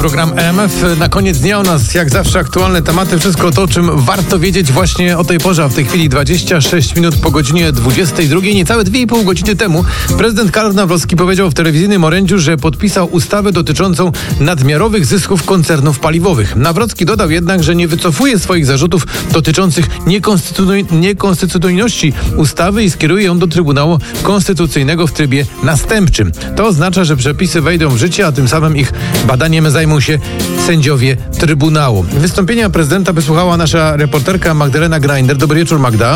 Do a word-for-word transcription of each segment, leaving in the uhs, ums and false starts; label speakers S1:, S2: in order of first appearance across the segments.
S1: Program R M F. Na koniec dnia u nas, jak zawsze, aktualne tematy. Wszystko to, o czym warto wiedzieć właśnie o tej porze. A w tej chwili dwadzieścia sześć minut po godzinie dwudziestej drugiej. Niecałe dwie i pół godziny temu prezydent Karol Nawrocki powiedział w telewizyjnym orędziu, że podpisał ustawę dotyczącą nadmiarowych zysków koncernów paliwowych. Nawrocki dodał jednak, że nie wycofuje swoich zarzutów dotyczących niekonstytucyjności niekonstytucyjności ustawy i skieruje ją do Trybunału Konstytucyjnego w trybie następczym. To oznacza, że przepisy wejdą w życie, a tym samym ich badaniem zajmą się sędziowie Trybunału. Wystąpienia prezydenta wysłuchała nasza reporterka Magdalena Grajner. Dobry wieczór, Magda.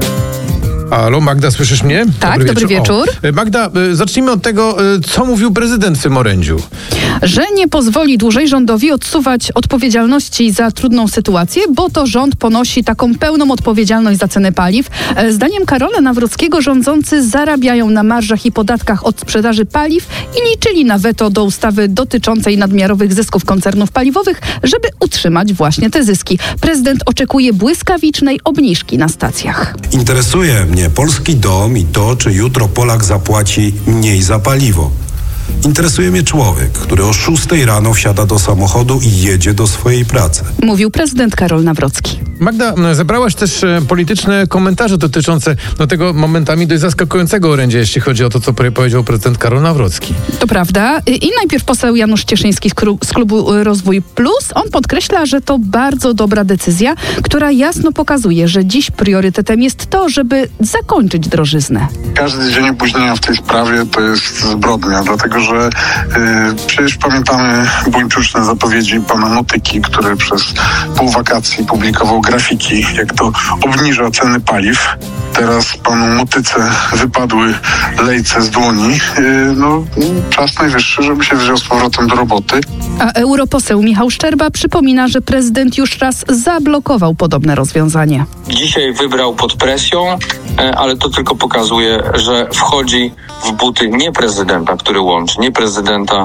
S1: Halo, Magda, słyszysz mnie?
S2: Tak, dobry, dobry wieczór.
S1: wieczór. O, Magda, zacznijmy od tego, co mówił prezydent w tym orędziu.
S2: Że nie pozwoli dłużej rządowi odsuwać odpowiedzialności za trudną sytuację, bo to rząd ponosi taką pełną odpowiedzialność za ceny paliw. Zdaniem Karola Nawrockiego rządzący zarabiają na marżach i podatkach od sprzedaży paliw i liczyli na weto do ustawy dotyczącej nadmiarowych zysków koncernów paliwowych, żeby utrzymać właśnie te zyski. Prezydent oczekuje błyskawicznej obniżki na stacjach.
S3: Interesuje mnie polski dom i to, czy jutro Polak zapłaci mniej za paliwo. Interesuje mnie człowiek, który o szóstej rano wsiada do samochodu i jedzie do swojej pracy.
S2: Mówił prezydent Karol Nawrocki.
S1: Magda, zebrałaś też polityczne komentarze dotyczące no, tego momentami dość zaskakującego orędzia, jeśli chodzi o to, co powiedział prezydent Karol Nawrocki.
S2: To prawda. I najpierw poseł Janusz Cieszyński z klubu Rozwój Plus. On podkreśla, że to bardzo dobra decyzja, która jasno pokazuje, że dziś priorytetem jest to, żeby zakończyć drożyznę.
S4: Każdy dzień opóźnienia w tej sprawie to jest zbrodnia, dlatego że yy, przecież pamiętamy buńczuczne zapowiedzi pana Motyki, który przez pół wakacji publikował grafiki, jak to obniża ceny paliw. Teraz panu Motyce wypadły lejce z dłoni. Yy, no, czas najwyższy, żeby się wziął z powrotem do roboty.
S2: A europoseł Michał Szczerba przypomina, że prezydent już raz zablokował podobne rozwiązanie.
S5: Dzisiaj wybrał pod presją, ale to tylko pokazuje, że wchodzi w buty nie prezydenta, który łączy, nie prezydenta,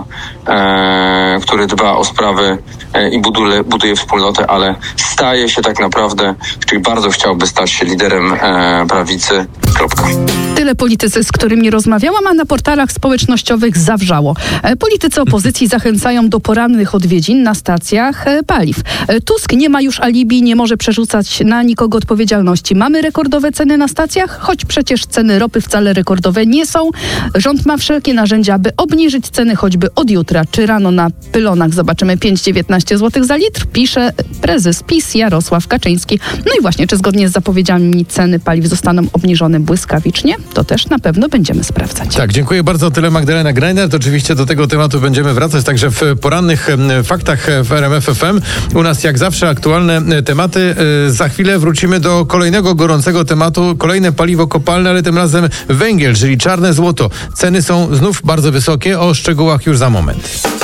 S5: e, który dba o sprawy e, i buduje, buduje wspólnotę, ale staje się tak naprawdę, czyli bardzo chciałby stać się liderem e, prawicy. Kropka.
S2: Tyle politycy, z którymi rozmawiałam, a na portalach społecznościowych zawrzało. Politycy opozycji zachęcają do porannych odwiedzin na stacjach paliw. Tusk nie ma już alibi, nie może przerzucać na nikogo odpowiedzialności. Mamy rekordowe ceny na stacjach, choć przecież ceny ropy wcale rekordowe nie są. Rząd ma wszelkie narzędzia, by obniżyć ceny choćby od jutra. Czy rano na pylonach zobaczymy pięć dziewiętnaście złotych za litr? Pisze prezes PiS Jarosław Kaczyński. No i właśnie, czy zgodnie z zapowiedziami ceny paliw zostaną obniżone błyskawicznie? To też na pewno będziemy sprawdzać.
S1: Tak, dziękuję bardzo. Tyle Magdalena Grajner. To oczywiście do tego tematu będziemy wracać także w porannych faktach w R M F F M. U nas jak zawsze aktualne tematy. Za chwilę wrócimy do kolejnego gorącego tematu. Kolejne paliwo kopalne, ale tym razem węgiel, czyli czarne złoto. Ceny są znów bardzo wysokie. O szczegółach już za moment.